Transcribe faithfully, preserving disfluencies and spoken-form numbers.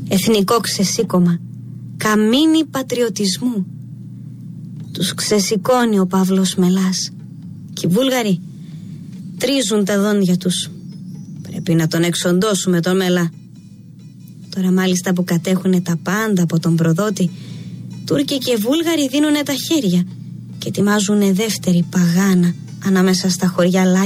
εθνικό ξεσήκωμα, καμίνι πατριωτισμού. Τους ξεσηκώνει ο Παύλος Μελάς και οι Βούλγαροι τρίζουν τα δόντια τους. Πρέπει να τον εξοντώσουμε τον Μελά. Τώρα μάλιστα που κατέχουνε τα πάντα από τον προδότη, Τούρκοι και Βούλγαροι δίνουνε τα χέρια και ετοιμάζουνε δεύτερη παγάνα ανάμεσα στα χωριά